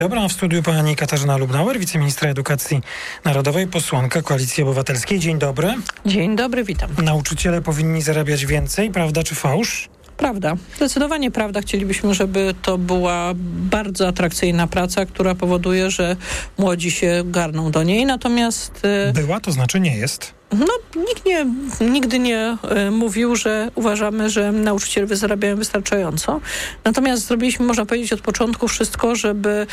Dobra, w studiu pani Katarzyna Lubnauer, wiceministra edukacji narodowej, posłanka Koalicji Obywatelskiej. Dzień dobry. Dzień dobry, witam. Nauczyciele powinni zarabiać więcej, prawda czy fałsz? Prawda. Zdecydowanie prawda. Chcielibyśmy, żeby to była bardzo atrakcyjna praca, która powoduje, że młodzi się garną do niej. Natomiast... Była, to znaczy nie jest. Nikt nigdy nie mówił, że uważamy, że nauczyciele zarabiają wystarczająco. Natomiast zrobiliśmy, można powiedzieć, od początku wszystko, żeby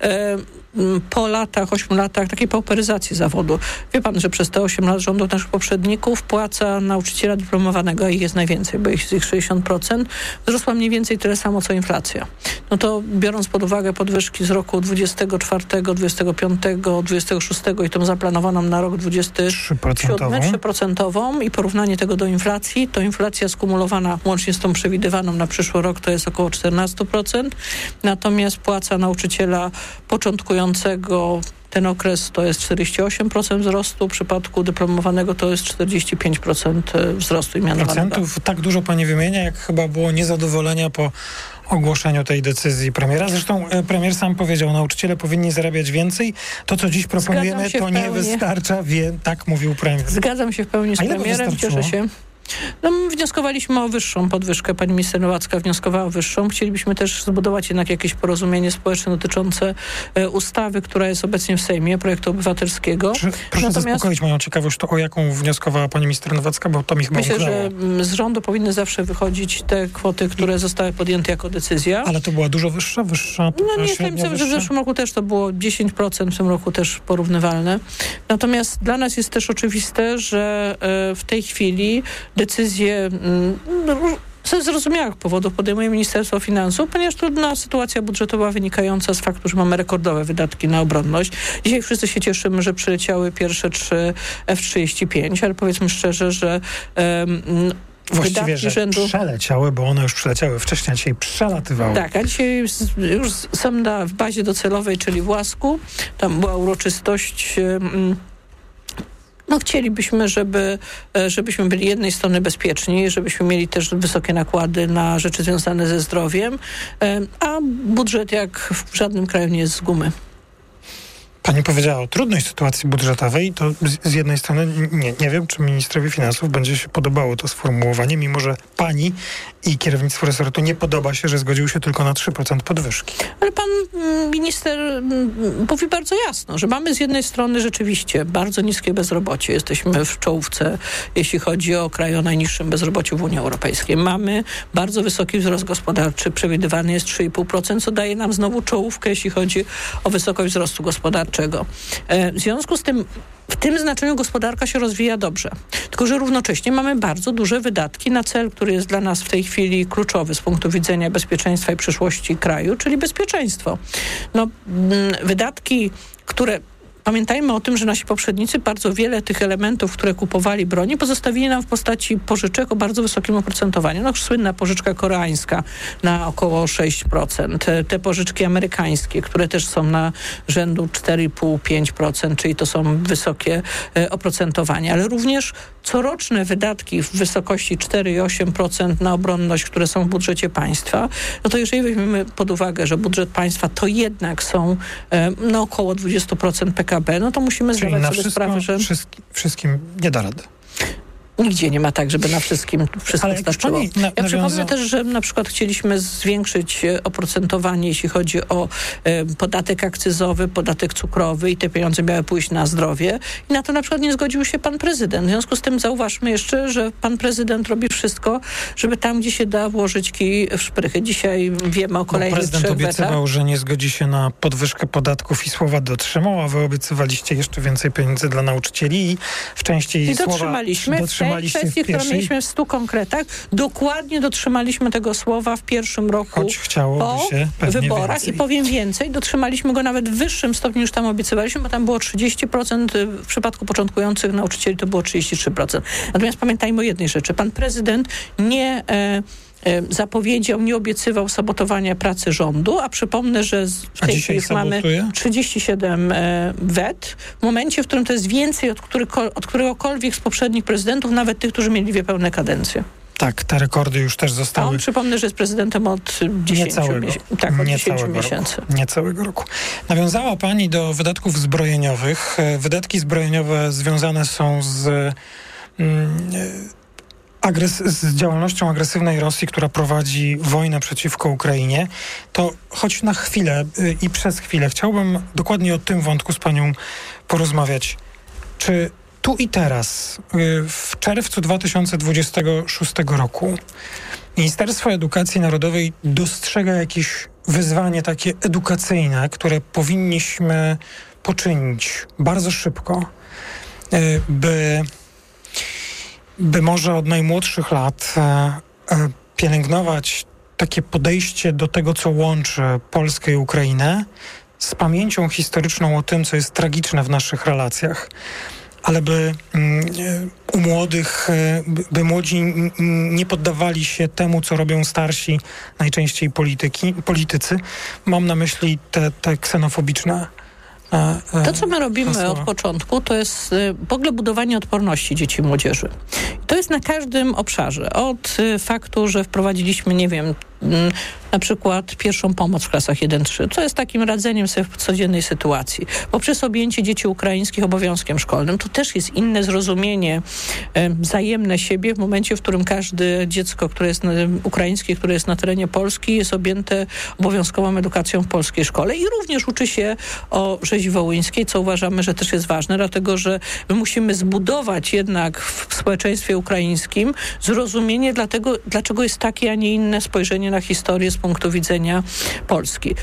po 8 latach takiej pauperyzacji zawodu. Wie pan, że przez te 8 lat rządów naszych poprzedników płaca nauczyciela dyplomowanego, a ich jest najwięcej, bo ich 60%, wzrosła mniej więcej tyle samo, co inflacja. No to biorąc pod uwagę podwyżki z roku 24, 25, 26 i tą zaplanowaną na rok 27, 3% i porównanie tego do inflacji, to inflacja skumulowana łącznie z tą przewidywaną na przyszły rok to jest około 14%. Natomiast płaca nauczyciela początkującego ten okres to jest 48% wzrostu, w przypadku dyplomowanego to jest 45% wzrostu i mianowanego. Procentów tak dużo pani wymienia, jak chyba było niezadowolenia po ogłoszeniu tej decyzji premiera. Zresztą premier sam powiedział, nauczyciele powinni zarabiać więcej. To, co dziś proponujemy, to nie wystarcza. Tak mówił premier. Zgadzam się w pełni z premierem. Cieszę się. Wnioskowaliśmy o wyższą podwyżkę. Pani minister Nowacka wnioskowała o wyższą. Chcielibyśmy też zbudować jednak jakieś porozumienie społeczne dotyczące ustawy, która jest obecnie w Sejmie, projektu obywatelskiego. Proszę zaspokoić moją ciekawość, to o jaką wnioskowała pani minister Nowacka, bo to mi chyba Myślę, umknęło. że z rządu powinny zawsze wychodzić te kwoty, które zostały podjęte jako decyzja. Ale to była dużo wyższa? Nie jestem pewien, że w zeszłym roku też to było 10%, w tym roku też porównywalne. Natomiast dla nas jest też oczywiste, że w tej chwili decyzje ze zrozumiałych powodów podejmuje Ministerstwo Finansów, ponieważ trudna sytuacja budżetowa wynikająca z faktu, że mamy rekordowe wydatki na obronność. Dzisiaj wszyscy się cieszymy, że przyleciały pierwsze 3 F-35, ale powiedzmy szczerze, że właściwie, że przeleciały, bo one już przeleciały wcześniej, a dzisiaj przelatywały. Tak, a dzisiaj już są w bazie docelowej, czyli w Łasku. Tam była uroczystość. Chcielibyśmy, żebyśmy byli jednej strony bezpieczni, żebyśmy mieli też wysokie nakłady na rzeczy związane ze zdrowiem, a budżet jak w żadnym kraju nie jest z gumy. Pani powiedziała o trudnej sytuacji budżetowej, to z jednej strony nie wiem, czy ministrowi finansów będzie się podobało to sformułowanie, mimo że pani i kierownictwo resortu nie podoba się, że zgodził się tylko na 3% podwyżki. Ale pan minister mówi bardzo jasno, że mamy z jednej strony rzeczywiście bardzo niskie bezrobocie. Jesteśmy w czołówce, jeśli chodzi o kraj o najniższym bezrobociu w Unii Europejskiej. Mamy bardzo wysoki wzrost gospodarczy, przewidywany jest 3,5%, co daje nam znowu czołówkę, jeśli chodzi o wysokość wzrostu gospodarczego. W związku z tym w tym znaczeniu gospodarka się rozwija dobrze. Tylko że równocześnie mamy bardzo duże wydatki na cel, który jest dla nas w tej chwili kluczowy z punktu widzenia bezpieczeństwa i przyszłości kraju, czyli bezpieczeństwo. Wydatki, które... Pamiętajmy o tym, że nasi poprzednicy bardzo wiele tych elementów, które kupowali broni, pozostawili nam w postaci pożyczek o bardzo wysokim oprocentowaniu. Słynna pożyczka koreańska na około 6%. Te pożyczki amerykańskie, które też są na rzędu 4,5-5%, czyli to są wysokie oprocentowania. Ale również coroczne wydatki w wysokości 4,8% na obronność, które są w budżecie państwa, to jeżeli weźmiemy pod uwagę, że budżet państwa to jednak są około 20% PKB, to musimy zdawać sobie sprawę, że... Wszystkim nie da rady. Nigdzie nie ma tak, żeby na wszystko starczyło. Ja przypomnę też, że na przykład chcieliśmy zwiększyć oprocentowanie, jeśli chodzi o podatek akcyzowy, podatek cukrowy i te pieniądze miały pójść na zdrowie. I na to na przykład nie zgodził się pan prezydent. W związku z tym zauważmy jeszcze, że pan prezydent robi wszystko, żeby tam, gdzie się da, włożyć kij w szprychy. Dzisiaj wiemy o kolejnych 3 Prezydent obiecywał, że nie zgodzi się na podwyżkę podatków i słowa dotrzymał, a wy obiecywaliście jeszcze więcej pieniędzy dla nauczycieli i w części słowa dotrzymaliśmy. W tej kwestii, które mieliśmy w 100 konkretach, dokładnie dotrzymaliśmy tego słowa w pierwszym roku po wyborach więcej. I powiem więcej, dotrzymaliśmy go nawet w wyższym stopniu niż tam obiecywaliśmy, bo tam było 30%, w przypadku początkujących nauczycieli to było 33%. Natomiast pamiętajmy o jednej rzeczy. Pan prezydent nie zapowiedział, nie obiecywał sabotowania pracy rządu, a przypomnę, że w tej chwili mamy 37 wet, w momencie, w którym to jest więcej od któregokolwiek z poprzednich prezydentów, nawet tych, którzy mieli 2 pełne kadencje. Tak, te rekordy już też zostały. Przypomnę, że jest prezydentem od 10 miesięcy. Niecałego roku. Nawiązała pani do wydatków zbrojeniowych. Wydatki zbrojeniowe związane są z działalnością agresywnej Rosji, która prowadzi wojnę przeciwko Ukrainie. To choć na chwilę i przez chwilę chciałbym dokładnie o tym wątku z panią porozmawiać. Czy tu i teraz, w czerwcu 2026 roku, Ministerstwo Edukacji Narodowej dostrzega jakieś wyzwanie takie edukacyjne, które powinniśmy poczynić bardzo szybko, by może od najmłodszych lat pielęgnować takie podejście do tego, co łączy Polskę i Ukrainę, z pamięcią historyczną o tym, co jest tragiczne w naszych relacjach, ale by u młodych, by młodzi nie poddawali się temu, co robią starsi, najczęściej politycy. Mam na myśli te ksenofobiczne To, co my robimy hasła od początku, to jest w ogóle budowanie odporności dzieci i młodzieży. To jest na każdym obszarze. Od faktu, że wprowadziliśmy, na przykład pierwszą pomoc w klasach 1-3, co jest takim radzeniem sobie w codziennej sytuacji. Poprzez objęcie dzieci ukraińskich obowiązkiem szkolnym, to też jest inne zrozumienie wzajemne siebie w momencie, w którym każde dziecko, które jest ukraińskie, które jest na terenie Polski, jest objęte obowiązkową edukacją w polskiej szkole i również uczy się o rzezi wołyńskiej, co uważamy, że też jest ważne, dlatego, że my musimy zbudować jednak w społeczeństwie ukraińskim zrozumienie dlaczego jest takie, a nie inne spojrzenie na historię z punktu widzenia Polski.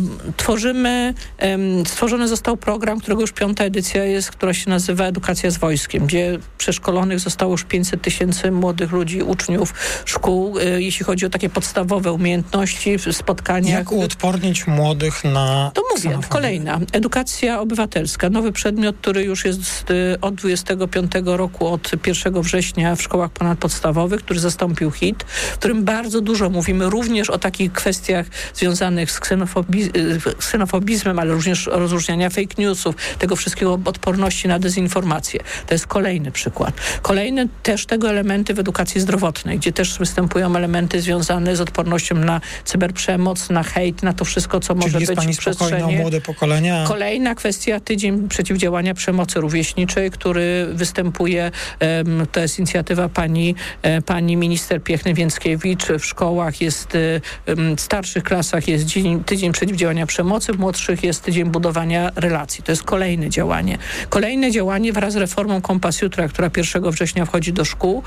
Stworzony został program, którego już 5. edycja jest, która się nazywa Edukacja z wojskiem, gdzie przeszkolonych zostało już 500 000 młodych ludzi, uczniów szkół, jeśli chodzi o takie podstawowe umiejętności, spotkania. Jak uodpornić młodych na... To mówię, kolejna. Edukacja obywatelska. Nowy przedmiot, który już jest od 25 roku, od 1 września w szkołach ponadpodstawowych, który zastąpił HIT, w którym bardzo dużo mówimy również o takich kwestiach związanych z ksenofobizmem, ale również rozróżniania fake newsów, tego wszystkiego, odporności na dezinformację. To jest kolejny przykład. Kolejne też tego elementy w edukacji zdrowotnej, gdzie też występują elementy związane z odpornością na cyberprzemoc, na hejt, na to wszystko, co może być w przestrzeni. O młode pokolenia? Kolejna kwestia, Tydzień Przeciwdziałania Przemocy Rówieśniczej, który występuje, to jest inicjatywa pani minister Piechny-Więckiewicz. W szkołach jest, w starszych klasach jest Tydzień Przeciwdziałania Przemocy, w młodszych jest Tydzień Budowania Relacji. To jest kolejne działanie. Kolejne działanie wraz z reformą Kompas Jutra, która 1 września wchodzi do szkół,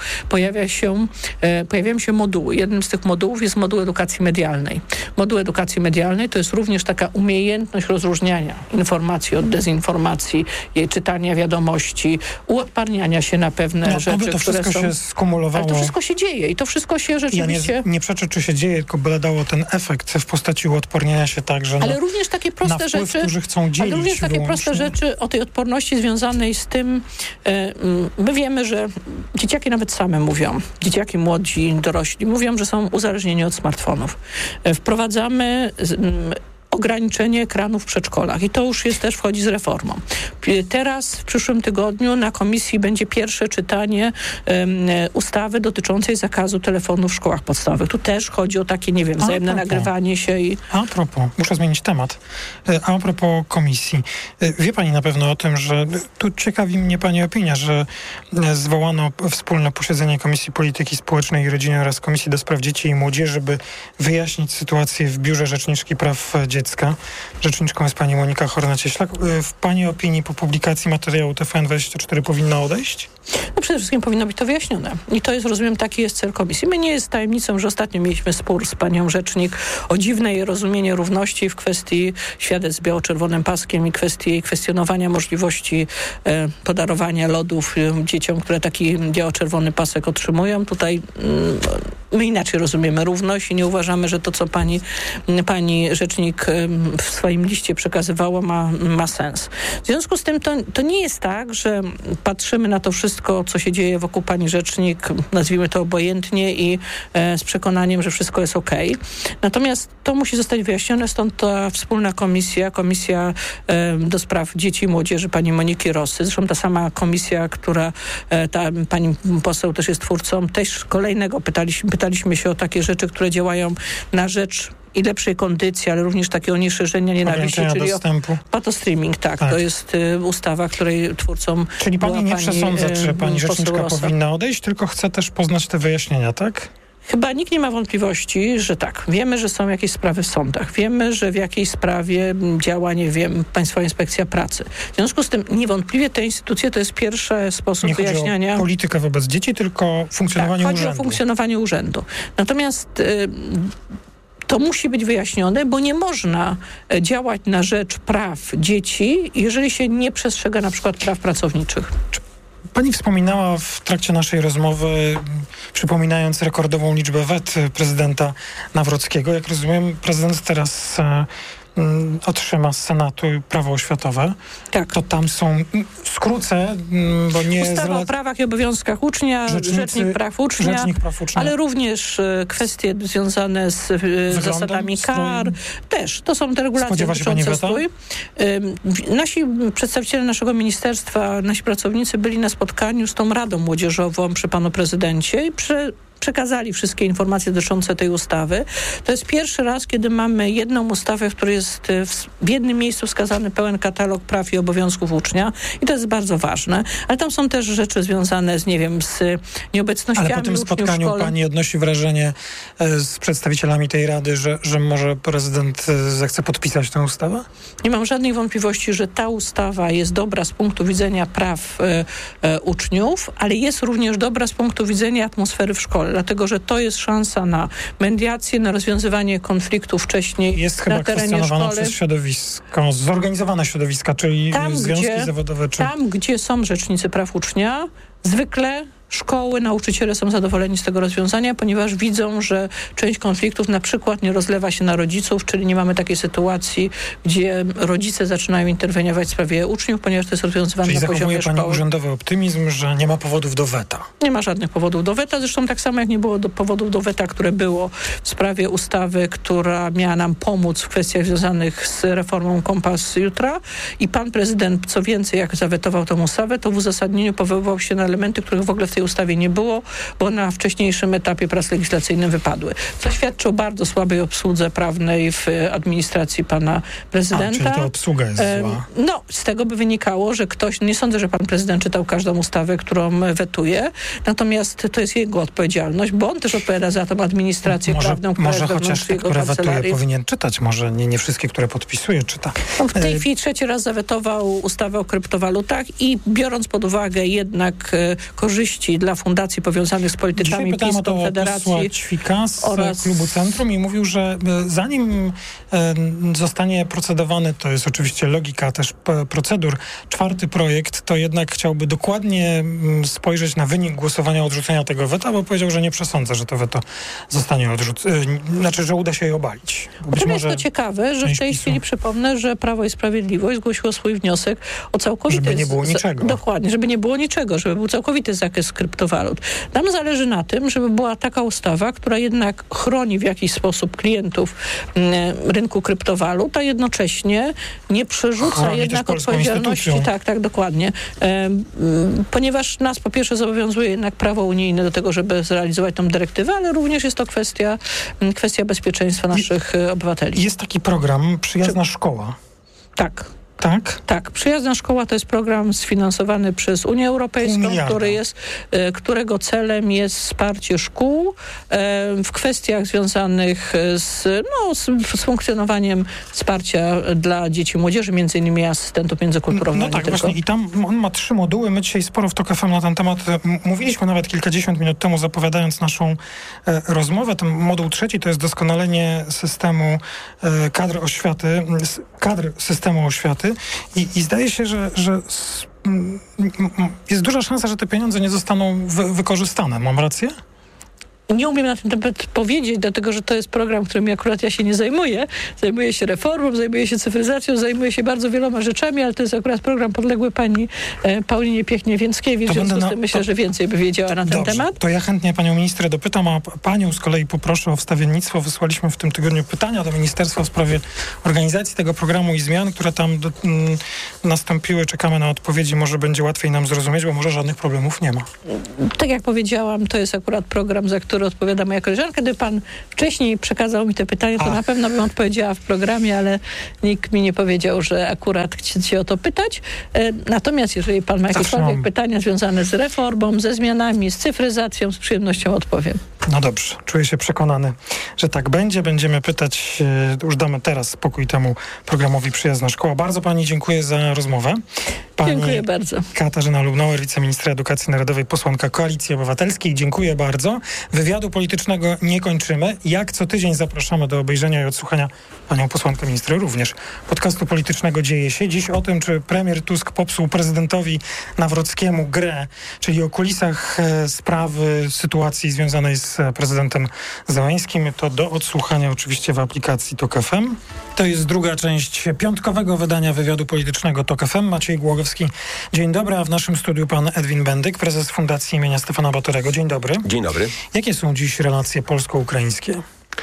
pojawiają się moduły. Jednym z tych modułów jest moduł edukacji medialnej. Moduł edukacji medialnej to jest również taka umiejętność rozróżniania informacji od dezinformacji, jej czytania wiadomości, uodparniania się na pewne rzeczy, to wszystko się skumulowało. Ale to wszystko się dzieje i to wszystko się rzeczywiście... Ja nie przeczę, czy się dzieje, tylko byle dało ten efekt w postaci uodporniania się także ale również takie proste rzeczy, którzy chcą dzielić. Ale również takie proste rzeczy o tej odporności związanej z tym, my wiemy, że dzieciaki nawet same mówią, dzieciaki młodzi, dorośli, mówią, że są uzależnieni od smartfonów. Wprowadzamy ograniczenie ekranów w przedszkolach i to już też wchodzi z reformą. Teraz w przyszłym tygodniu na komisji będzie pierwsze czytanie ustawy dotyczącej zakazu telefonu w szkołach podstawowych. Tu też chodzi o takie, wzajemne nagrywanie się i... A propos, muszę zmienić temat. A propos komisji. Wie pani na pewno o tym, że tu ciekawi mnie pani opinia, że zwołano wspólne posiedzenie Komisji Polityki Społecznej i Rodziny oraz Komisji do Spraw Dzieci i Młodzieży, żeby wyjaśnić sytuację w Biurze Rzeczniczki Praw Dziecka. Rzeczniczką jest pani Monika Horna-Cieślak. W pani opinii po publikacji materiału TVN24 powinno odejść? Przede wszystkim powinno być to wyjaśnione. I to jest, rozumiem, taki jest cel komisji. My nie jest tajemnicą, że ostatnio mieliśmy spór z panią rzecznik o dziwne jej rozumienie równości w kwestii świadectw z biało-czerwonym paskiem i kwestii jej kwestionowania możliwości podarowania lodów dzieciom, które taki biało-czerwony pasek otrzymują. Tutaj my inaczej rozumiemy równość i nie uważamy, że to, co pani rzecznik w swoim liście przekazywała, ma sens. W związku z tym to nie jest tak, że patrzymy na to wszystko, co się dzieje wokół pani rzecznik, nazwijmy to obojętnie i z przekonaniem, że wszystko jest okej. Natomiast to musi zostać wyjaśnione, stąd ta wspólna komisja do spraw dzieci i młodzieży pani Moniki Rosy, zresztą ta sama komisja, która pani poseł też jest twórcą, też kolejnego pytaliśmy się o takie rzeczy, które działają na rzecz i lepszej kondycji, ale również takiego nieszerzenia nienawiści, czyli patostreaming, tak. To jest ustawa, której twórcą Czyli pani nie przesądza, czy pani rzeczniczka powinna odejść, tylko chce też poznać te wyjaśnienia, tak? Chyba nikt nie ma wątpliwości, że tak. Wiemy, że są jakieś sprawy w sądach. Wiemy, że w jakiej sprawie działa, Państwowa Inspekcja Pracy. W związku z tym niewątpliwie te instytucje to jest pierwszy sposób wyjaśniania. Nie chodzi o politykę wobec dzieci, tylko funkcjonowanie urzędu. Chodzi o funkcjonowanie urzędu. Natomiast to musi być wyjaśnione, bo nie można działać na rzecz praw dzieci, jeżeli się nie przestrzega na przykład praw pracowniczych. Pani wspominała w trakcie naszej rozmowy, przypominając rekordową liczbę wet prezydenta Nawrockiego. Jak rozumiem, prezydent teraz otrzyma z Senatu prawo oświatowe. Tak. To tam są, skrócę, bo nie... Ustawa o prawach i obowiązkach ucznia, Rzecznik Praw Ucznia, ale również kwestie związane z zasadami kar. Też. To są te regulacje dotyczące strój. Nasi przedstawiciele naszego ministerstwa, nasi pracownicy byli na spotkaniu z tą Radą Młodzieżową przy panu prezydencie i przekazali wszystkie informacje dotyczące tej ustawy. To jest pierwszy raz, kiedy mamy jedną ustawę, w której jest w jednym miejscu wskazany pełen katalog praw i obowiązków ucznia i to jest bardzo ważne. Ale tam są też rzeczy związane z nieobecnościami uczniów w szkole. Ale po tym spotkaniu pani odnosi wrażenie z przedstawicielami tej Rady, że może prezydent zechce podpisać tę ustawę? Nie mam żadnej wątpliwości, że ta ustawa jest dobra z punktu widzenia praw uczniów, ale jest również dobra z punktu widzenia atmosfery w szkole, dlatego że to jest szansa na mediację, na rozwiązywanie konfliktów wcześniej jest chyba na terenie kwestionowana szkoły. Przez środowisko, zorganizowane środowiska, czyli związki zawodowe. Tam, gdzie są rzecznicy praw ucznia, zwykle szkoły, nauczyciele są zadowoleni z tego rozwiązania, ponieważ widzą, że część konfliktów na przykład nie rozlewa się na rodziców, czyli nie mamy takiej sytuacji, gdzie rodzice zaczynają interweniować w sprawie uczniów, ponieważ to jest rozwiązywane na poziomie szkoły. Zachowuje pani urzędowy optymizm, że nie ma powodów do weta? Nie ma żadnych powodów do weta, zresztą tak samo jak nie było powodów do weta, które było w sprawie ustawy, która miała nam pomóc w kwestiach związanych z reformą Kompas Jutra i pan prezydent, co więcej, jak zawetował tę ustawę, to w uzasadnieniu powoływał się na elementy, których w ogóle w tej ustawie nie było, bo na wcześniejszym etapie prac legislacyjnych wypadły. Co świadczy o bardzo słabej obsłudze prawnej w administracji pana prezydenta. Czyli ta obsługa jest zła. No, z tego by wynikało, że nie sądzę, że pan prezydent czytał każdą ustawę, którą wetuje, natomiast to jest jego odpowiedzialność, bo on też odpowiada za tą administrację prawną, która może chociaż te, które wetuje, powinien czytać, może nie wszystkie, które podpisuje, czyta. On w tej chwili trzeci raz zawetował ustawę o kryptowalutach i biorąc pod uwagę jednak korzyści dla fundacji powiązanych z politykami PiS, Konfederacji Ćwika z Klubu Centrum i mówił, że zanim zostanie procedowany, to jest oczywiście logika też procedur, 4. projekt, to jednak chciałby dokładnie spojrzeć na wynik głosowania odrzucenia tego weta, bo powiedział, że nie przesądza, że to weto zostanie odrzucone. Znaczy, że uda się je obalić. Natomiast to ciekawe, że w tej chwili przypomnę, że Prawo i Sprawiedliwość zgłosiło swój wniosek o całkowity... Żeby nie było niczego. Dokładnie, żeby nie było niczego, żeby był całkowity zakres kryptowalut. Nam zależy na tym, żeby była taka ustawa, która jednak chroni w jakiś sposób klientów rynku kryptowalut, a jednocześnie nie przerzuca jednak odpowiedzialności. Tak, dokładnie. Ponieważ nas po pierwsze zobowiązuje jednak prawo unijne do tego, żeby zrealizować tą dyrektywę, ale również jest to kwestia bezpieczeństwa naszych obywateli. Jest taki program Przyjazna Szkoła. Tak. Tak? Tak. Przyjazna Szkoła to jest program sfinansowany przez Unię Europejską, którego celem jest wsparcie szkół w kwestiach związanych z funkcjonowaniem wsparcia dla dzieci i młodzieży, między innymi asystentów międzykulturowych. No tak, właśnie. I tam on ma 3 moduły. My dzisiaj sporo w TOK FM na ten temat mówiliśmy nawet kilkadziesiąt minut temu, zapowiadając naszą rozmowę. Ten moduł 3 to jest doskonalenie systemu kadr systemu oświaty. I zdaje się, że jest duża szansa, że te pieniądze nie zostaną wykorzystane. Mam rację? nie umiem na ten temat powiedzieć, dlatego że to jest program, którym akurat ja się nie zajmuję. Zajmuję się reformą, zajmuję się cyfryzacją, zajmuję się bardzo wieloma rzeczami, ale to jest akurat program podległy pani Paulinie Piechnie-Więckiewicz, w związku z tym myślę, że więcej by wiedziała na ten temat. To ja chętnie panią ministrę dopytam, a panią z kolei poproszę o wstawiennictwo. Wysłaliśmy w tym tygodniu pytania do ministerstwa w sprawie organizacji tego programu i zmian, które tam nastąpiły. Czekamy na odpowiedzi. Może będzie łatwiej nam zrozumieć, bo może żadnych problemów nie ma. Tak jak powiedziałam, to jest akurat program, za który odpowiada moja koleżanka. Gdy pan wcześniej przekazał mi te pytania, to na pewno bym odpowiedziała w programie, ale nikt mi nie powiedział, że akurat chcecie o to pytać. Natomiast jeżeli pan ma jakiekolwiek pytania związane z reformą, ze zmianami, z cyfryzacją, z przyjemnością odpowiem. No dobrze, czuję się przekonany, że tak będzie. Będziemy pytać, już damy teraz spokój temu programowi Przyjazna Szkoła. Bardzo pani dziękuję za rozmowę. Dziękuję bardzo. Katarzyna Lubnauer, wiceministra edukacji narodowej, posłanka Koalicji Obywatelskiej. Dziękuję bardzo. Wywiadu politycznego nie kończymy. Jak co tydzień zapraszamy do obejrzenia i odsłuchania panią posłankę ministrę również podcastu politycznego Dzieje się. Dziś o tym, czy premier Tusk popsuł prezydentowi Nawrockiemu grę, czyli o kulisach sprawy, sytuacji związanej z prezydentem Zełenskim. To do odsłuchania oczywiście w aplikacji TOK FM. To jest druga część piątkowego wydania wywiadu politycznego TOK FM. Maciej Głogowski. Dzień dobry, a w naszym studiu pan Edwin Bendyk, prezes Fundacji imienia Stefana Batorego. Dzień dobry. Dzień dobry. Jakie są dziś relacje polsko-ukraińskie?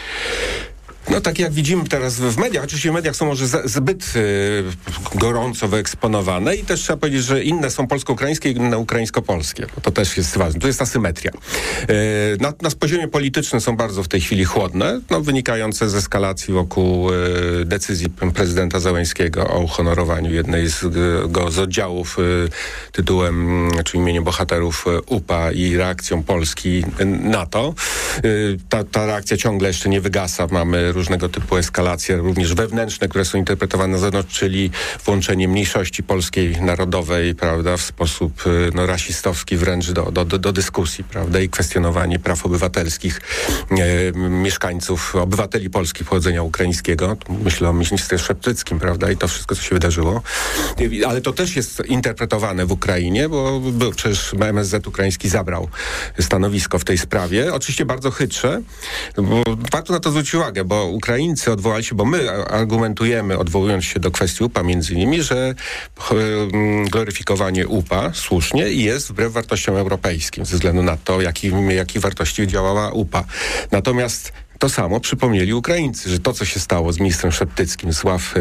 No tak jak widzimy teraz w mediach, oczywiście w mediach są może zbyt gorąco wyeksponowane i też trzeba powiedzieć, że inne są polsko-ukraińskie i inne ukraińsko-polskie, bo to też jest ważne. Tu jest asymetria. Na poziomie politycznym są bardzo w tej chwili chłodne, wynikające z eskalacji wokół decyzji prezydenta Zełenskiego o uhonorowaniu jednej z oddziałów tytułem, czy imieniem bohaterów UPA i reakcją Polski na to. Ta reakcja ciągle jeszcze nie wygasa. Mamy różnego typu eskalacje, również wewnętrzne, które są interpretowane na zewnątrz, czyli włączenie mniejszości polskiej narodowej, prawda, w sposób rasistowski wręcz do dyskusji, prawda, i kwestionowanie praw obywatelskich mieszkańców, obywateli Polski pochodzenia ukraińskiego. Myślę o ministrze Szeptyckim, prawda, i to wszystko, co się wydarzyło. Ale to też jest interpretowane w Ukrainie, bo przecież MSZ ukraiński zabrał stanowisko w tej sprawie. Oczywiście bardzo chytrze, bo warto na to zwrócić uwagę, bo Ukraińcy odwołali się, bo my argumentujemy, odwołując się do kwestii UPA między innymi, że gloryfikowanie UPA słusznie jest wbrew wartościom europejskim, ze względu na to, jakich wartości działała UPA. Natomiast to samo przypomnieli Ukraińcy, że to, co się stało z ministrem Szeptyckim z ław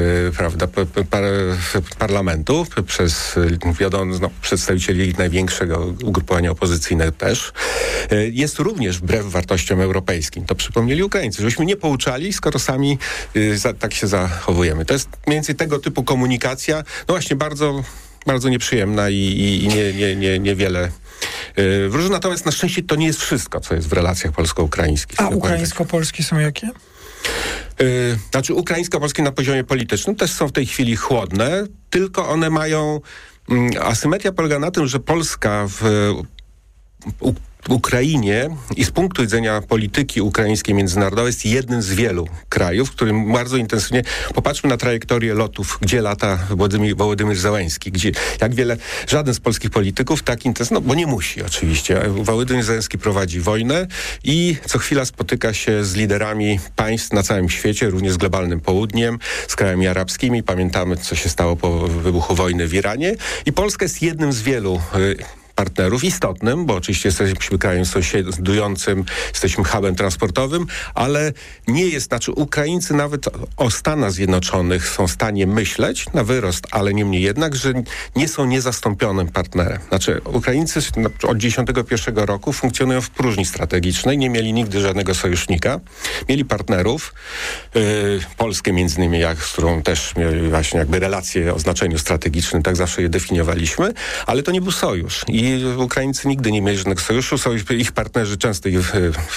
parlamentu przez przedstawicieli największego ugrupowania opozycyjnego też, jest również wbrew wartościom europejskim. To przypomnieli Ukraińcy, żebyśmy nie pouczali, skoro sami tak się zachowujemy. To jest mniej więcej tego typu komunikacja, no właśnie bardzo, bardzo nieprzyjemna i niewiele wróży. Natomiast na szczęście to nie jest wszystko, co jest w relacjach polsko-ukraińskich. A ukraińsko-polskie są jakie? Znaczy ukraińsko-polskie na poziomie politycznym też są w tej chwili chłodne, tylko one mają... Asymetria polega na tym, że Polska w Ukrainie i z punktu widzenia polityki ukraińskiej międzynarodowej jest jednym z wielu krajów, w którym bardzo intensywnie, popatrzmy na trajektorię lotów, gdzie lata Wołodymyr Zełenski, żaden z polskich polityków tak intensywnie, bo nie musi oczywiście. Wołodymyr Zełenski prowadzi wojnę i co chwila spotyka się z liderami państw na całym świecie, również z globalnym południem, z krajami arabskimi. Pamiętamy, co się stało po wybuchu wojny w Iranie i Polska jest jednym z wielu partnerów istotnym, bo oczywiście jesteśmy krajem sąsiadującym, jesteśmy hubem transportowym, ale nie jest, Ukraińcy nawet o Stanach Zjednoczonych są w stanie myśleć na wyrost, ale niemniej jednak, że nie są niezastąpionym partnerem. Ukraińcy od 1991 roku funkcjonują w próżni strategicznej, nie mieli nigdy żadnego sojusznika, mieli partnerów, Polskę między innymi, z którą też mieli właśnie jakby relacje o znaczeniu strategicznym, tak zawsze je definiowaliśmy, ale to nie był sojusz. I Ukraińcy nigdy nie mieli żadnego sojuszu. Ich partnerzy często ich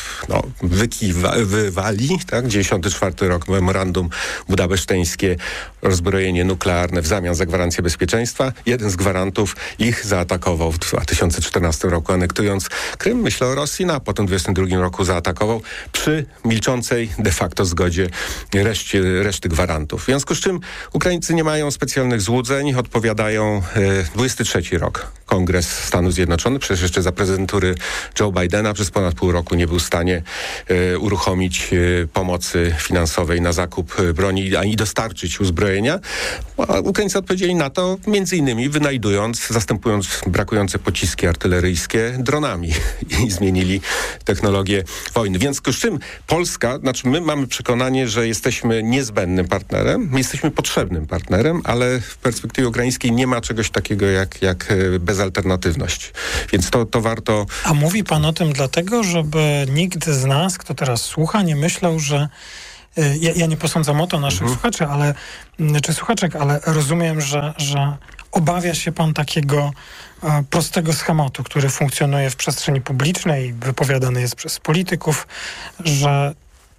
wywali. Tak? 94 rok, memorandum budapeszteńskie, rozbrojenie nuklearne w zamian za gwarancję bezpieczeństwa. Jeden z gwarantów ich zaatakował w 2014 roku, anektując Krym. Myślę o Rosji, a potem w 2022 roku zaatakował przy milczącej de facto zgodzie reszty gwarantów. W związku z czym Ukraińcy nie mają specjalnych złudzeń, odpowiadają 23 rok. Kongres Stanów Zjednoczonych. Przecież jeszcze za prezydentury Joe Bidena przez ponad pół roku nie był w stanie uruchomić pomocy finansowej na zakup broni ani dostarczyć uzbrojenia. A Ukraińcy odpowiedzieli na to między innymi zastępując brakujące pociski artyleryjskie dronami i zmienili technologię wojny. Więc z czym Polska, my mamy przekonanie, że jesteśmy niezbędnym partnerem, jesteśmy potrzebnym partnerem, ale w perspektywie ukraińskiej nie ma czegoś takiego jak bezalternatywność. Więc to warto... A mówi pan o tym dlatego, żeby nikt z nas, kto teraz słucha, nie myślał, że ja nie posądzam o to naszych słuchaczy, czy słuchaczek, ale rozumiem, że obawia się pan takiego prostego schematu, który funkcjonuje w przestrzeni publicznej, wypowiadany jest przez polityków, że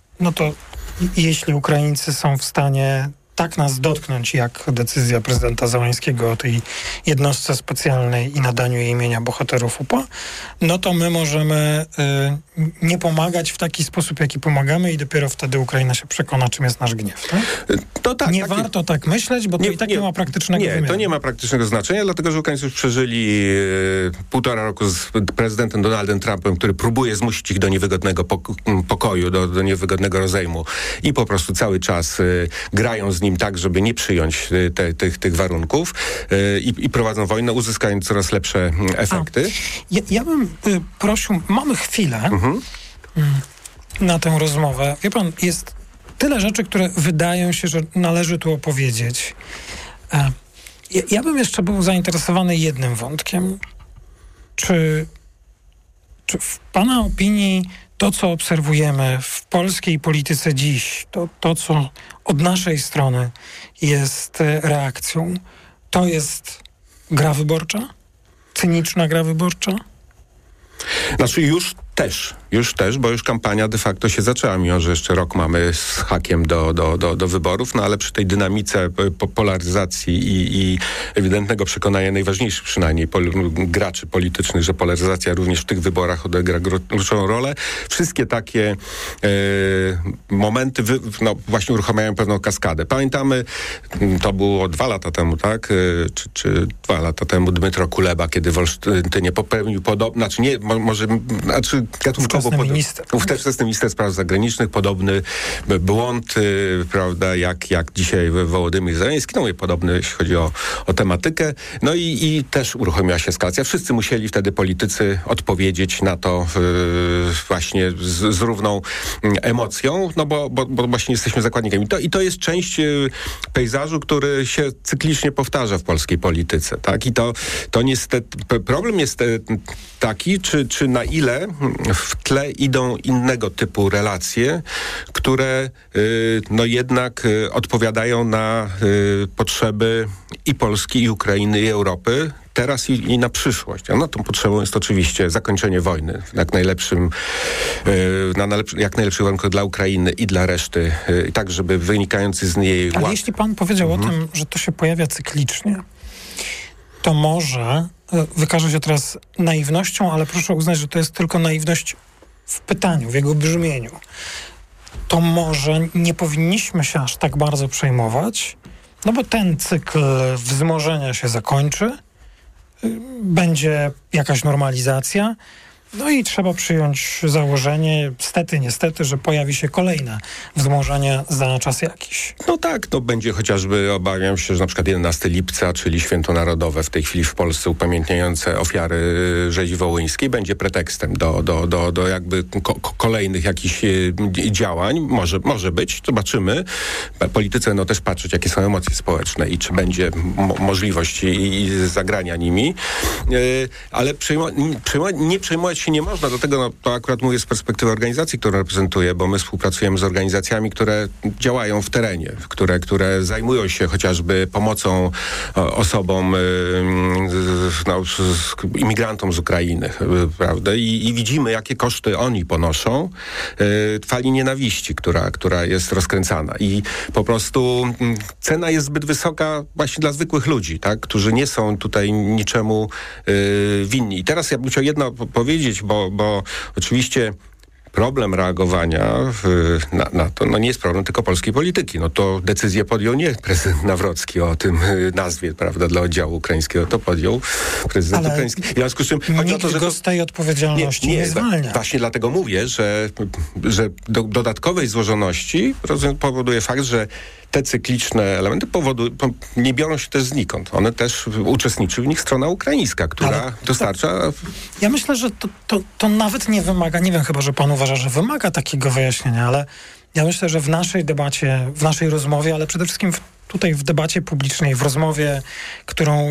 jeśli Ukraińcy są w stanie tak nas dotknąć, jak decyzja prezydenta Zełańskiego o tej jednostce specjalnej i nadaniu jej imienia bohaterów UPA, to my możemy nie pomagać w taki sposób, jaki pomagamy i dopiero wtedy Ukraina się przekona, czym jest nasz gniew. Tak? Nie warto tak myśleć, bo to i tak nie ma praktycznego wymiaru. To nie ma praktycznego znaczenia, dlatego że Ukraińcy już przeżyli 1,5 roku z prezydentem Donaldem Trumpem, który próbuje zmusić ich do niewygodnego pokoju, do niewygodnego rozejmu i po prostu cały czas grają z nim tak, żeby nie przyjąć tych warunków i prowadzą wojnę, uzyskając coraz lepsze efekty. Ja bym prosił, mamy chwilę na tę rozmowę. Wie pan, jest tyle rzeczy, które wydają się, że należy tu opowiedzieć. Ja bym jeszcze był zainteresowany jednym wątkiem. Czy w pana opinii to, co obserwujemy w polskiej polityce dziś, to co od naszej strony jest reakcją, to jest gra wyborcza? Cyniczna gra wyborcza? Już też, bo już kampania de facto się zaczęła, mimo że jeszcze rok mamy z hakiem do wyborów, ale przy tej dynamice polaryzacji i ewidentnego przekonania najważniejszych przynajmniej graczy politycznych, że polaryzacja również w tych wyborach odegra kluczową rolę. Wszystkie takie momenty właśnie uruchamiają pewną kaskadę. Pamiętamy, to było 2 lata temu, tak? Czy 2 lata temu Dmytro Kuleba, kiedy w Olsztynie popełnił ówczesny minister spraw zagranicznych, podobny błąd, prawda, jak dzisiaj Wołodymyr Zełenski, podobny jeśli chodzi o tematykę. I też uruchomiła się eskalacja. Wszyscy musieli wtedy politycy odpowiedzieć na to właśnie z równą emocją, bo właśnie jesteśmy zakładnikami. I to jest część pejzażu, który się cyklicznie powtarza w polskiej polityce, tak? I to niestety problem jest taki, czy na ile w tle idą innego typu relacje, które jednak odpowiadają na potrzeby i Polski, i Ukrainy, i Europy teraz i na przyszłość. Tą potrzebą jest oczywiście zakończenie wojny jak najlepszym warunku dla Ukrainy i dla reszty, tak żeby wynikający z niej ład... Ale jeśli pan powiedział o tym, że to się pojawia cyklicznie, to może wykaże się teraz naiwnością, ale proszę uznać, że to jest tylko naiwność w pytaniu, w jego brzmieniu. To może nie powinniśmy się aż tak bardzo przejmować, bo ten cykl wzmożenia się zakończy, będzie jakaś normalizacja, i trzeba przyjąć założenie, niestety, że pojawi się kolejne wzmożenie za czas jakiś. Będzie chociażby, obawiam się, że na przykład 11 lipca, czyli Święto Narodowe w tej chwili w Polsce upamiętniające ofiary rzezi wołyńskiej, będzie pretekstem do jakby kolejnych jakichś działań. Może być, zobaczymy. Politycy też patrzeć, jakie są emocje społeczne i czy będzie możliwość i zagrania nimi. Ale nie przejmować się nie można, dlatego to akurat mówię z perspektywy organizacji, którą reprezentuję, bo my współpracujemy z organizacjami, które działają w terenie, które zajmują się chociażby pomocą osobom, imigrantom z Ukrainy, prawda? I widzimy, jakie koszty oni ponoszą fali nienawiści, która jest rozkręcana. I po prostu cena jest zbyt wysoka właśnie dla zwykłych ludzi, tak? Którzy nie są tutaj niczemu winni. I teraz ja bym chciał jedno powiedzieć, bo oczywiście problem reagowania na to nie jest problem tylko polskiej polityki. No to decyzję podjął nie prezydent Nawrocki o tym nazwie, prawda, dla oddziału ukraińskiego. To podjął prezydent ukraiński. W związku z czym chodzi o to, że go z tej odpowiedzialności nie zwalnia. Właśnie dlatego mówię, że dodatkowej złożoności powoduje fakt, że te cykliczne elementy nie biorą się też znikąd. One też uczestniczy w nich strona ukraińska, która dostarcza... Ja myślę, że to nawet nie wymaga, nie wiem, chyba że pan uważa, że wymaga takiego wyjaśnienia, ale ja myślę, że w naszej debacie, w naszej rozmowie, ale przede wszystkim tutaj w debacie publicznej, w rozmowie, którą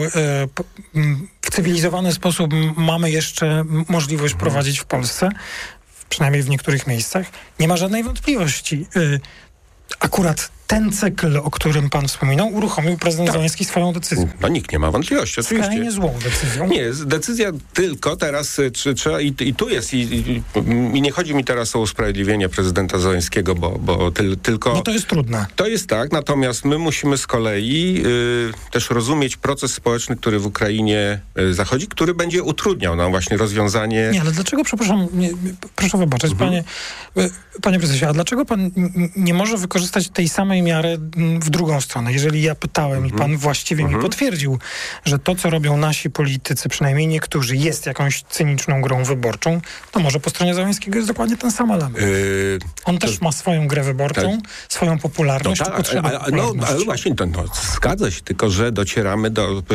w cywilizowany sposób mamy jeszcze możliwość prowadzić w Polsce, przynajmniej w niektórych miejscach, nie ma żadnej wątpliwości. Akurat ten cykl, o którym pan wspominał, uruchomił prezydent Zełenski swoją decyzją. No nikt nie ma wątpliwości, oczywiście. Skrajnie złą decyzją. Nie, decyzja tylko teraz trzeba i tu jest i nie chodzi mi teraz o usprawiedliwienie prezydenta Zełenskiego, bo tylko... No to jest trudne. To jest tak, natomiast my musimy z kolei też rozumieć proces społeczny, który w Ukrainie zachodzi, który będzie utrudniał nam właśnie rozwiązanie... Nie, ale dlaczego, przepraszam, proszę wybaczyć, panie prezesie, a dlaczego pan nie może wykorzystać tej samej miary w drugą stronę? Jeżeli ja pytałem i pan właściwie mi potwierdził, że to, co robią nasi politycy, przynajmniej niektórzy, jest jakąś cyniczną grą wyborczą, to może po stronie Zełenskiego jest dokładnie ten sam element. On też ma swoją grę wyborczą, swoją popularność. Ale właśnie zgadza się, tylko że docieramy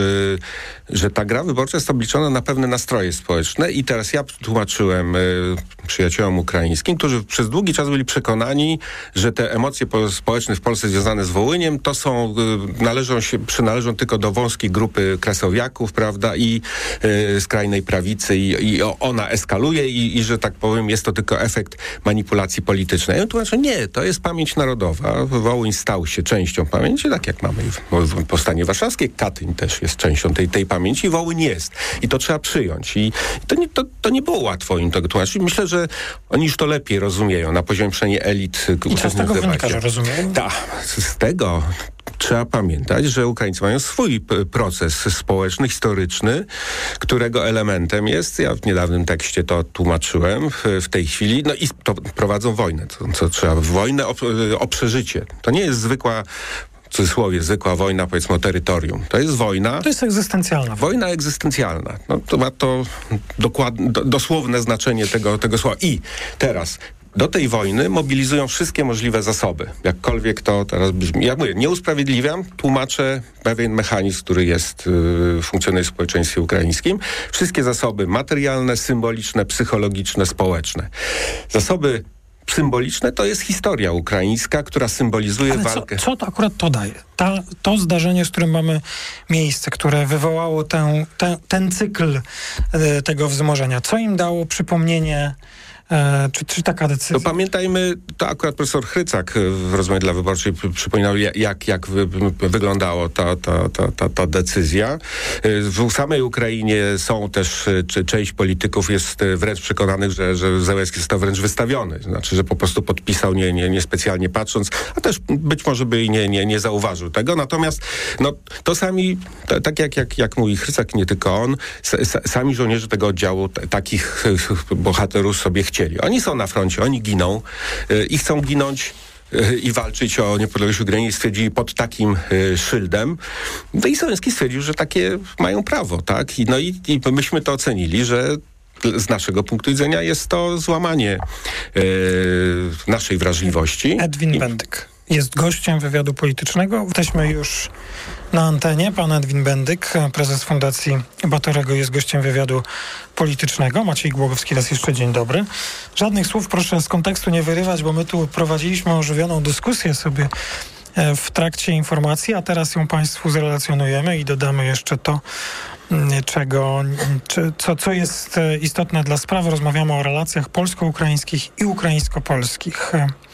że ta gra wyborcza jest obliczona na pewne nastroje społeczne i teraz ja tłumaczyłem przyjaciołom ukraińskim, którzy przez długi czas byli przekonani, że te emocje społeczne w Polsce związane z Wołyniem to przynależą tylko do wąskiej grupy krasowiaków, prawda, i skrajnej prawicy i ona eskaluje i że tak powiem jest to tylko efekt manipulacji politycznej. Ja tłumaczę, nie, to jest pamięć narodowa. Wołyń stał się częścią pamięci, tak jak mamy w Powstanie Warszawskie. Katyń też jest częścią tej pamięci. Wołyń jest. I to trzeba przyjąć. I to nie było łatwo im to tłumaczyć. Myślę, że oni już to lepiej rozumieją na poziomie przynajmniej elit. I co z tego wynika, że rozumieją? Tak, z tego trzeba pamiętać, że Ukraińcy mają swój proces społeczny, historyczny, którego elementem jest, ja w niedawnym tekście to tłumaczyłem, w tej chwili, no i to prowadzą wojnę, co trzeba, wojnę o przeżycie. To nie jest zwykła, w cudzysłowie, zwykła wojna, powiedzmy, o terytorium. To jest wojna... To jest egzystencjalna. Wojna egzystencjalna. No, to ma to dosłowne znaczenie tego słowa. I teraz... Do tej wojny mobilizują wszystkie możliwe zasoby. Jakkolwiek to teraz brzmi. Ja mówię, nie usprawiedliwiam, tłumaczę pewien mechanizm, który funkcjonuje w społeczeństwie ukraińskim. Wszystkie zasoby materialne, symboliczne, psychologiczne, społeczne. Zasoby symboliczne to jest historia ukraińska, która symbolizuje walkę. Co to akurat to daje? To zdarzenie, z którym mamy miejsce, które wywołało ten cykl tego wzmożenia. Co im dało przypomnienie? Czy taka decyzja? To pamiętajmy, to akurat profesor Chrycak w rozmowie dla Wyborczej przypominał, jak wyglądała ta decyzja. W samej Ukrainie są też, część polityków jest wręcz przekonanych, że Zełenski został wręcz wystawiony. Znaczy, że po prostu podpisał niespecjalnie patrząc, a też być może by nie zauważył tego. Natomiast to sami, tak jak mówi Chrycak, nie tylko on, sami żołnierze tego oddziału takich bohaterów sobie chcieli. Oni są na froncie, oni giną i chcą ginąć i walczyć o niepodległość Ukrainy, stwierdzili pod takim szyldem. No i Zełenski stwierdził, że takie mają prawo, tak? I myśmy to ocenili, że z naszego punktu widzenia jest to złamanie naszej wrażliwości. Edwin Bendyk jest gościem wywiadu politycznego. Jesteśmy już na antenie. Pan Edwin Bendyk, prezes Fundacji Batorego, jest gościem wywiadu politycznego. Maciej Głogowski, raz jeszcze dzień dobry. Żadnych słów proszę z kontekstu nie wyrywać, bo my tu prowadziliśmy ożywioną dyskusję sobie w trakcie informacji, a teraz ją państwu zrelacjonujemy i dodamy jeszcze to, co jest istotne dla sprawy. Rozmawiamy o relacjach polsko-ukraińskich i ukraińsko-polskich.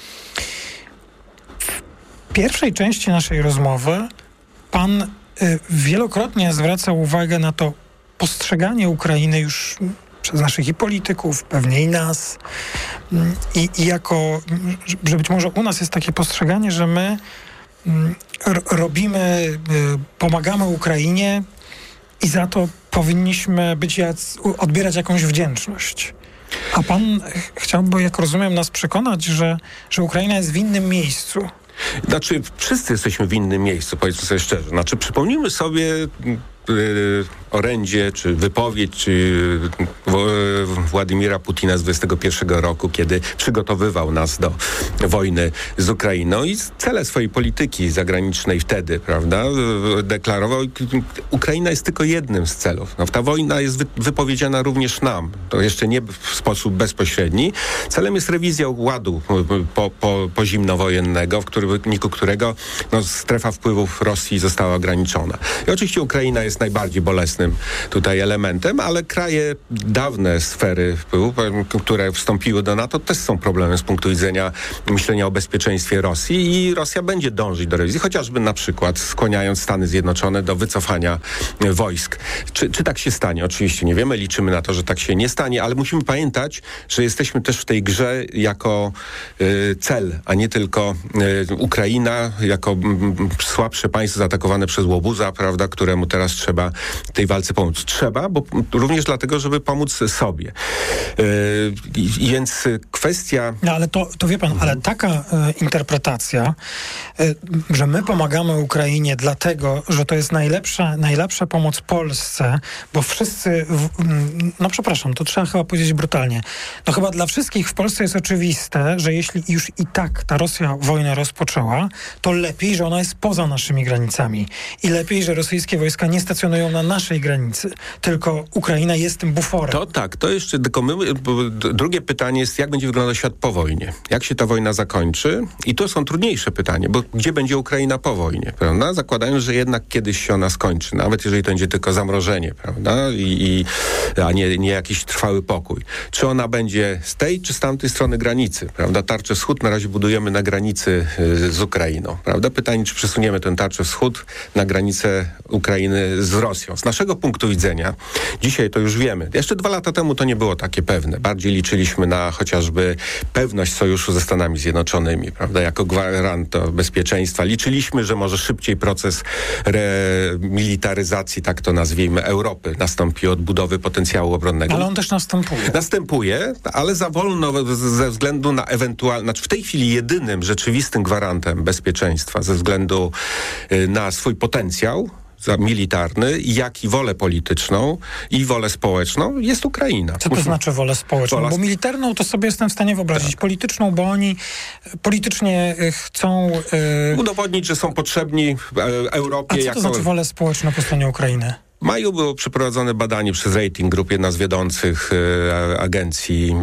W pierwszej części naszej rozmowy pan wielokrotnie zwracał uwagę na to postrzeganie Ukrainy już przez naszych i polityków, pewnie i nas, i jako, że być może u nas jest takie postrzeganie, że my pomagamy Ukrainie i za to powinniśmy odbierać jakąś wdzięczność. A pan chciałby, jak rozumiem, nas przekonać, że Ukraina jest w innym miejscu? Znaczy, wszyscy jesteśmy w innym miejscu, powiedzmy sobie szczerze. Znaczy, przypomnijmy sobie orędzie, czy wypowiedź, czy Władimira Putina z 2021 roku, kiedy przygotowywał nas do wojny z Ukrainą i cele swojej polityki zagranicznej wtedy, prawda, deklarował. Ukraina jest tylko jednym z celów. No, ta wojna jest wypowiedziana również nam. To jeszcze nie w sposób bezpośredni. Celem jest rewizja ładu pozimnowojennego, w wyniku którego strefa wpływów Rosji została ograniczona. I oczywiście Ukraina jest najbardziej bolesnym tutaj elementem, ale kraje, dawne sfery wpływu, które wstąpiły do NATO, też są problemem z punktu widzenia myślenia o bezpieczeństwie Rosji i Rosja będzie dążyć do rewizji, chociażby na przykład skłaniając Stany Zjednoczone do wycofania wojsk. Czy tak się stanie? Oczywiście nie wiemy, liczymy na to, że tak się nie stanie, ale musimy pamiętać, że jesteśmy też w tej grze jako cel, a nie tylko Ukraina jako słabsze państwo zaatakowane przez łobuza, prawda, któremu teraz trzeba tej walce pomóc. Trzeba, bo również dlatego, żeby pomóc sobie. Więc kwestia... No ale to wie pan, ale taka interpretacja, że my pomagamy Ukrainie dlatego, że to jest najlepsza pomoc Polsce, bo wszyscy, no przepraszam, to trzeba chyba powiedzieć brutalnie, no chyba dla wszystkich w Polsce jest oczywiste, że jeśli już i tak ta Rosja wojnę rozpoczęła, to lepiej, że ona jest poza naszymi granicami i lepiej, że rosyjskie wojska nie stacjonują na naszej granicy, tylko Ukraina jest tym buforem. To tak, to jeszcze tylko drugie pytanie jest, jak będzie wyglądał świat po wojnie? Jak się ta wojna zakończy? I to są trudniejsze pytania, bo gdzie będzie Ukraina po wojnie, prawda? Zakładając, że jednak kiedyś się ona skończy, nawet jeżeli to będzie tylko zamrożenie, prawda? A nie jakiś trwały pokój. Czy ona będzie z tej, czy z tamtej strony granicy, prawda? Tarczę wschód na razie budujemy na granicy z Ukrainą, prawda? Pytanie, czy przesuniemy tę tarczę wschód na granicę Ukrainy z Rosją. Z naszego punktu widzenia, dzisiaj to już wiemy. Jeszcze 2 lata temu to nie było takie pewne. Bardziej liczyliśmy na chociażby pewność sojuszu ze Stanami Zjednoczonymi, prawda, jako gwarant bezpieczeństwa. Liczyliśmy, że może szybciej proces remilitaryzacji, tak to nazwijmy, Europy nastąpi od budowy potencjału obronnego. Ale on też następuje. Następuje, ale za wolno ze względu na ewentualne... Znaczy w tej chwili jedynym rzeczywistym gwarantem bezpieczeństwa ze względu na swój potencjał militarny, jak i wolę polityczną i wolę społeczną jest Ukraina. Co to znaczy wolę społeczną? Bo militarną to sobie jestem w stanie wyobrazić. Tak. Polityczną, bo oni politycznie chcą... udowodnić, że są potrzebni Europie. A co to znaczy wolę społeczną po stronie Ukrainy? W maju było przeprowadzone badanie przez Rating Group, jedna z wiodących agencji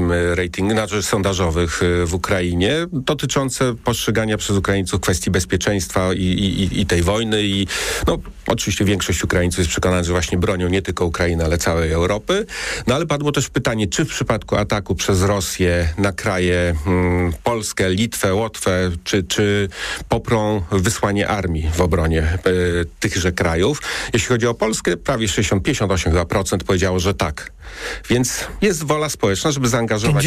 sondażowych w Ukrainie, dotyczące postrzegania przez Ukraińców kwestii bezpieczeństwa i tej wojny. I no, oczywiście większość Ukraińców jest przekonana, że właśnie bronią nie tylko Ukrainy, ale całej Europy. No ale padło też pytanie, czy w przypadku ataku przez Rosję na kraje Polskę, Litwę, Łotwę, czy poprą wysłanie armii w obronie tychże krajów. Jeśli chodzi o Polskę, prawie 58% powiedziało, że tak. Więc jest wola społeczna, żeby zaangażować...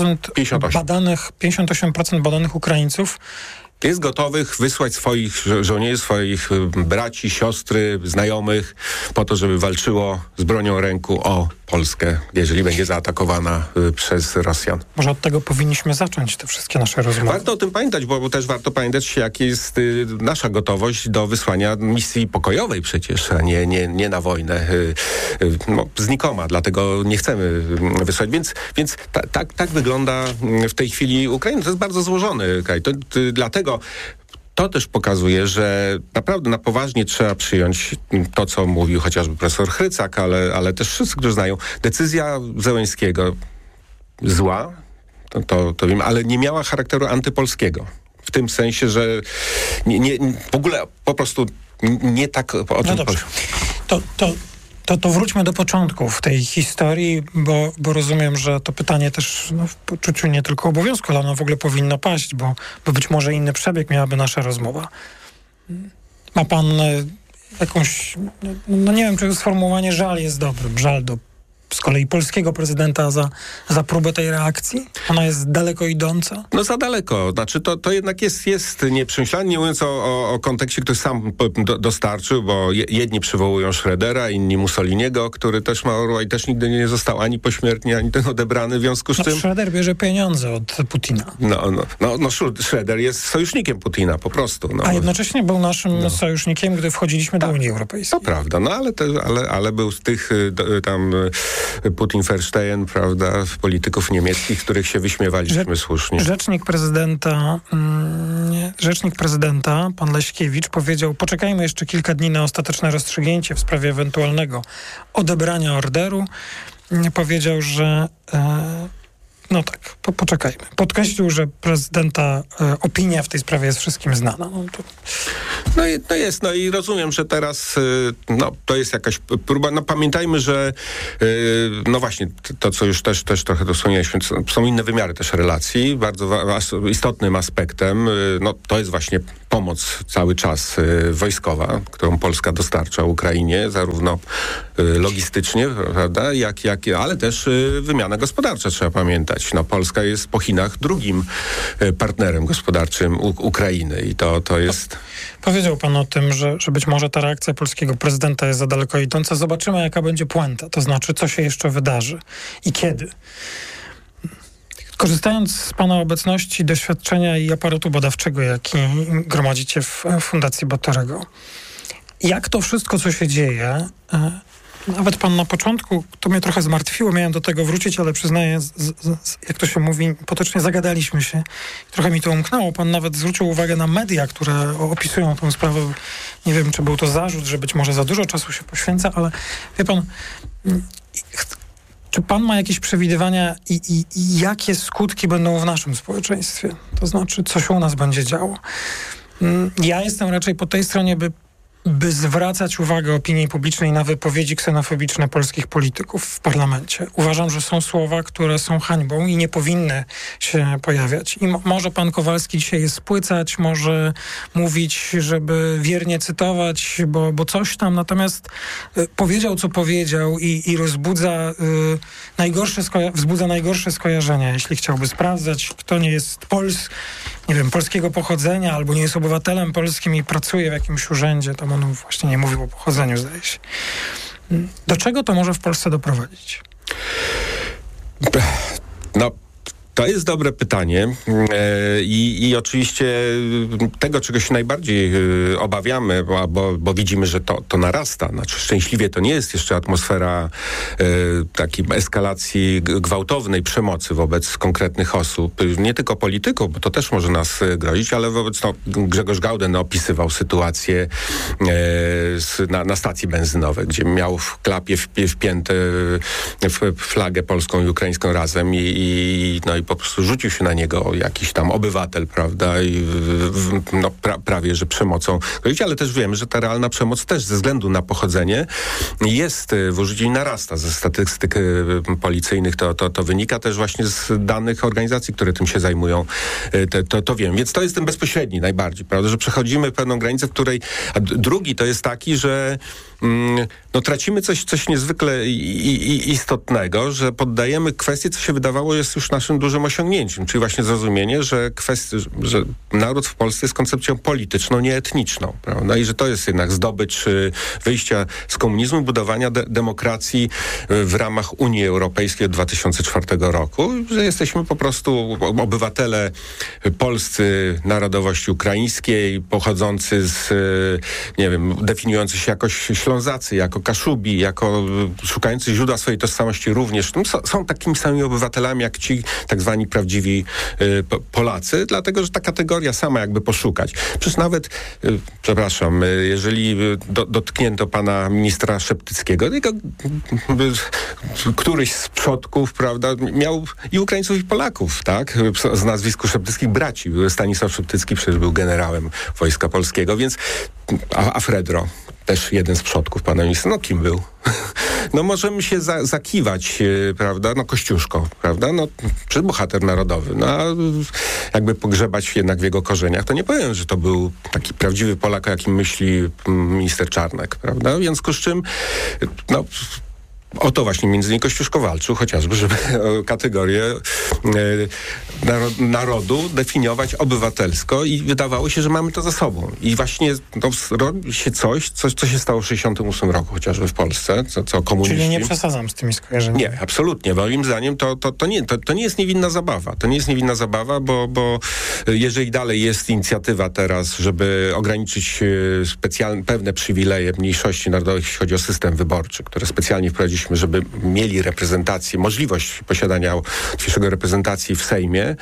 58% badanych Ukraińców jest gotowych wysłać swoich żołnierzy, swoich braci, siostry, znajomych po to, żeby walczyło z bronią ręku o Polskę, jeżeli będzie zaatakowana przez Rosjan. Może od tego powinniśmy zacząć te wszystkie nasze rozmowy. Warto o tym pamiętać, bo też warto pamiętać, jaka jest nasza gotowość do wysłania misji pokojowej przecież, a nie na wojnę. Znikoma, dlatego nie chcemy wysłać. Więc tak wygląda w tej chwili Ukraina. To jest bardzo złożony kraj. Dlatego to też pokazuje, że naprawdę na poważnie trzeba przyjąć to, co mówił chociażby profesor Chrycak, ale też wszyscy, którzy znają. Decyzja Zełenskiego zła, to wiem, ale nie miała charakteru antypolskiego. W tym sensie, że w ogóle po prostu nie tak o czym... No dobrze. To wróćmy do początków tej historii, bo rozumiem, że to pytanie też w poczuciu nie tylko obowiązku, ale ono w ogóle powinno paść, bo być może inny przebieg miałaby nasza rozmowa. Ma pan jakąś, no nie wiem, czy sformułowanie żal jest dobrym, żal do z kolei polskiego prezydenta za próbę tej reakcji? Ona jest daleko idąca? No za daleko. Znaczy to jednak jest nieprzemyślane, nie mówiąc o kontekście, który sam dostarczył, bo jedni przywołują Schrödera, inni Mussoliniego, który też ma orła i też nigdy nie został ani pośmiertnie, ani ten odebrany, w związku z czym... Schröder bierze pieniądze od Putina. Schröder jest sojusznikiem Putina, po prostu. A jednocześnie był naszym sojusznikiem, gdy wchodziliśmy do Unii Europejskiej. To prawda, ale był z tych tam Putin-Versteyen, prawda, polityków niemieckich, których się wyśmiewaliśmy słusznie. Rzecznik prezydenta, pan Leśkiewicz, powiedział: poczekajmy jeszcze kilka dni na ostateczne rozstrzygnięcie w sprawie ewentualnego odebrania orderu. Powiedział, że poczekajmy. Podkreślił, że prezydenta opinia w tej sprawie jest wszystkim znana. I rozumiem, że teraz to jest jakaś próba. No pamiętajmy, że właśnie to, co już też trochę dosłowiliśmy, są inne wymiary też relacji. Bardzo istotnym aspektem to jest właśnie pomoc cały czas wojskowa, którą Polska dostarcza Ukrainie, zarówno logistycznie, prawda, ale też wymiana gospodarcza, trzeba pamiętać. Polska jest po Chinach drugim partnerem gospodarczym Ukrainy i to jest... Powiedział pan o tym, że być może ta reakcja polskiego prezydenta jest za daleko idąca. Zobaczymy, jaka będzie puenta, to znaczy, co się jeszcze wydarzy i kiedy. Korzystając z pana obecności, doświadczenia i aparatu badawczego, jaki gromadzicie w Fundacji Batorego, jak to wszystko, co się dzieje... Nawet pan na początku, to mnie trochę zmartwiło, miałem do tego wrócić, ale przyznaję, jak to się mówi, potocznie zagadaliśmy się. Trochę mi to umknęło. Pan nawet zwrócił uwagę na media, które opisują tę sprawę. Nie wiem, czy był to zarzut, że być może za dużo czasu się poświęca, ale wie pan, czy pan ma jakieś przewidywania i jakie skutki będą w naszym społeczeństwie? To znaczy, co się u nas będzie działo? Ja jestem raczej po tej stronie, by zwracać uwagę opinii publicznej na wypowiedzi ksenofobiczne polskich polityków w parlamencie. Uważam, że są słowa, które są hańbą i nie powinny się pojawiać. I może pan Kowalski dzisiaj je spłycać, może mówić, żeby wiernie cytować, bo coś tam, natomiast powiedział, co powiedział i wzbudza najgorsze skojarzenia, jeśli chciałby sprawdzać, kto nie jest polskiego pochodzenia albo nie jest obywatelem polskim i pracuje w jakimś urzędzie, to on właśnie nie mówił o pochodzeniu, zdaje się. Do czego to może w Polsce doprowadzić? To jest dobre pytanie i oczywiście tego, czego się najbardziej obawiamy, bo widzimy, że to narasta. Znaczy szczęśliwie to nie jest jeszcze atmosfera takiej eskalacji gwałtownej przemocy wobec konkretnych osób. Nie tylko polityków, bo to też może nas grozić, ale Grzegorz Gauden opisywał sytuację na stacji benzynowej, gdzie miał w klapie wpięte flagę polską i ukraińską razem i po prostu rzucił się na niego jakiś tam obywatel, prawda, i prawie, że przemocą. Ale też wiemy, że ta realna przemoc też ze względu na pochodzenie jest w użyciu i narasta. Ze statystyk policyjnych to wynika też właśnie z danych organizacji, które tym się zajmują. To wiem. Więc to jest ten bezpośredni najbardziej, prawda, że przechodzimy pewną granicę, w której... A drugi to jest taki, że tracimy coś niezwykle istotnego, że poddajemy kwestię, co się wydawało jest już naszym dużym osiągnięciem, czyli właśnie zrozumienie, że naród w Polsce jest koncepcją polityczną, nie etniczną, prawda? I że to jest jednak zdobycz wyjścia z komunizmu, budowania demokracji w ramach Unii Europejskiej od 2004 roku, że jesteśmy po prostu obywatele polscy narodowości ukraińskiej, pochodzący z, definiujący się jako Ślązacy, jako Kaszubi, jako szukający źródła swojej tożsamości również. Są takimi samymi obywatelami, jak ci tak zwani prawdziwi Polacy, dlatego, że ta kategoria sama jakby poszukać. Przecież nawet, jeżeli dotknięto pana ministra Szeptyckiego, któryś z przodków, prawda, miał i Ukraińców, i Polaków, tak? Z nazwisku Szeptyckich braci. Stanisław Szeptycki przecież był generałem Wojska Polskiego, więc a Fredro, też jeden z przodków pana ministra, kim był? Możemy się zakiwać, prawda, Kościuszko, prawda, przed bohater narodowy, a jakby pogrzebać jednak w jego korzeniach, to nie powiem, że to był taki prawdziwy Polak, o jakim myśli minister Czarnek, prawda, w związku z czym, O to właśnie między innymi Kościuszko walczył, chociażby, żeby kategorię narodu definiować obywatelsko i wydawało się, że mamy to za sobą. I właśnie robi się coś, co się stało w 1968 roku, chociażby w Polsce, co komuniści... Czyli nie przesadzam z tymi skojarzeniami. Nie, absolutnie. Moim zdaniem to nie jest niewinna zabawa. To nie jest niewinna zabawa, bo jeżeli dalej jest inicjatywa teraz, żeby ograniczyć pewne przywileje mniejszości narodowych, jeśli chodzi o system wyborczy, które specjalnie wprowadziliśmy, żeby mieli reprezentację, możliwość posiadania dzisiejszego reprezentacji w Sejmie,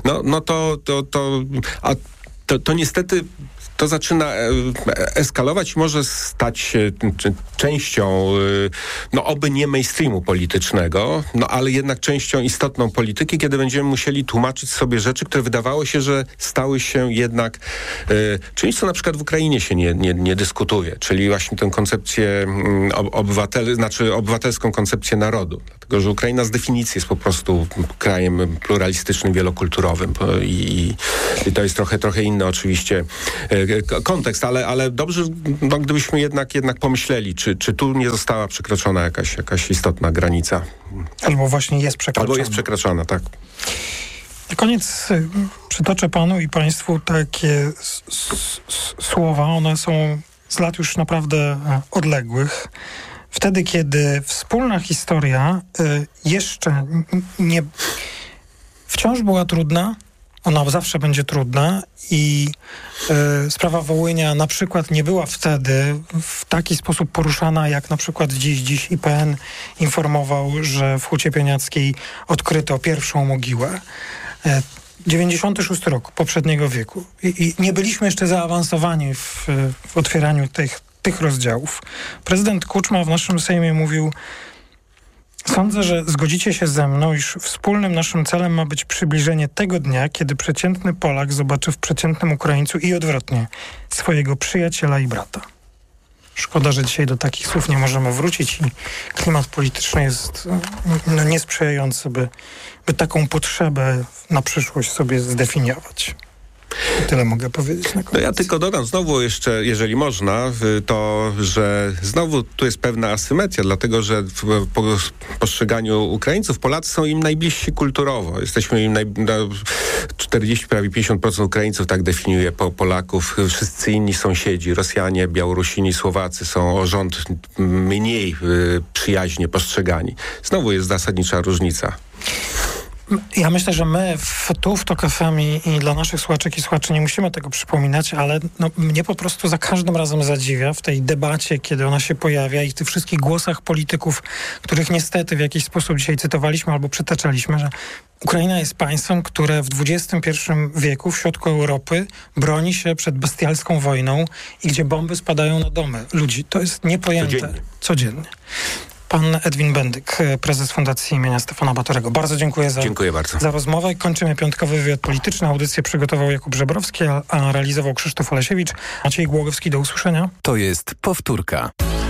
to niestety to zaczyna eskalować i może stać się częścią, oby nie mainstreamu politycznego, ale jednak częścią istotną polityki, kiedy będziemy musieli tłumaczyć sobie rzeczy, które wydawało się, że stały się jednak czymś, co na przykład w Ukrainie się nie dyskutuje, czyli właśnie tę koncepcję obywatelską koncepcję narodu. Dlatego, że Ukraina z definicji jest po prostu krajem pluralistycznym, wielokulturowym i to jest trochę inny oczywiście kontekst, ale dobrze, gdybyśmy jednak pomyśleli, czy tu nie została przekroczona jakaś istotna granica. Albo właśnie jest przekroczona. Albo jest przekroczona, tak. Na koniec przytoczę panu i państwu takie słowa. One są z lat już naprawdę odległych. Wtedy, kiedy wspólna historia jeszcze nie... wciąż była trudna, ona zawsze będzie trudna i sprawa Wołynia na przykład nie była wtedy w taki sposób poruszana, jak na przykład dziś IPN informował, że w Hucie Pieniackiej odkryto pierwszą mogiłę. 96 rok poprzedniego wieku. I nie byliśmy jeszcze zaawansowani w otwieraniu tych rozdziałów. Prezydent Kuczma w naszym Sejmie mówił: sądzę, że zgodzicie się ze mną, iż wspólnym naszym celem ma być przybliżenie tego dnia, kiedy przeciętny Polak zobaczy w przeciętnym Ukraińcu i odwrotnie swojego przyjaciela i brata. Szkoda, że dzisiaj do takich słów nie możemy wrócić i klimat polityczny jest niesprzyjający, by taką potrzebę na przyszłość sobie zdefiniować. Tyle mogę powiedzieć na koniec. Ja tylko dodam znowu jeszcze, jeżeli można, to, że znowu tu jest pewna asymetria, dlatego, że w postrzeganiu Ukraińców Polacy są im najbliżsi kulturowo. Jesteśmy im 40, prawie 50% Ukraińców tak definiuje Polaków. Wszyscy inni sąsiedzi, Rosjanie, Białorusini, Słowacy są o rząd mniej przyjaźnie postrzegani. Znowu jest zasadnicza różnica. Ja myślę, że my w TOK FM i dla naszych słuchaczek i słuchaczy nie musimy tego przypominać, ale mnie po prostu za każdym razem zadziwia w tej debacie, kiedy ona się pojawia i w tych wszystkich głosach polityków, których niestety w jakiś sposób dzisiaj cytowaliśmy albo przytaczaliśmy, że Ukraina jest państwem, które w XXI wieku w środku Europy broni się przed bestialską wojną i gdzie bomby spadają na domy ludzi. To jest niepojęte. Codziennie. Pan Edwin Bendyk, prezes Fundacji imienia Stefana Batorego. Bardzo dziękuję za rozmowę. Kończymy piątkowy wywiad polityczny. Audycję przygotował Jakub Żebrowski, a realizował Krzysztof Olesiewicz. Maciej Głogowski, do usłyszenia. To jest powtórka.